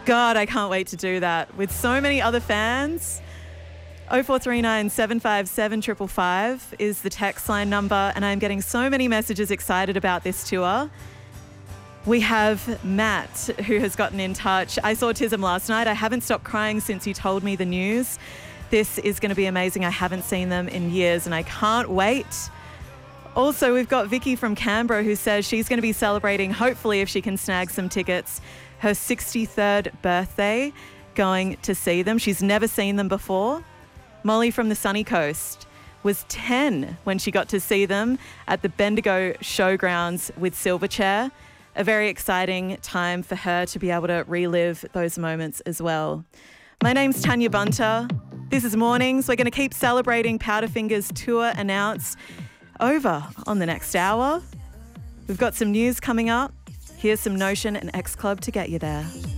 God, I can't wait to do that with so many other fans. 0439 757 555 is the text line number, and I'm getting so many messages excited about this tour. We have Matt, who has gotten in touch. I saw Tism last night. I haven't stopped crying since you told me the news. This is going to be amazing. I haven't seen them in years and I can't wait. Also, we've got Vicky from Canberra who says she's going to be celebrating, hopefully if she can snag some tickets, her 63rd birthday, going to see them. She's never seen them before. Molly from the sunny coast was 10 when she got to see them at the Bendigo Showgrounds with Silverchair. A very exciting time for her to be able to relive those moments as well. My name's Tanya Bunter. This is Mornings. We're going to keep celebrating Powderfinger's tour announced over on the next hour. We've got some news coming up. Here's some Notion and X Club to get you there.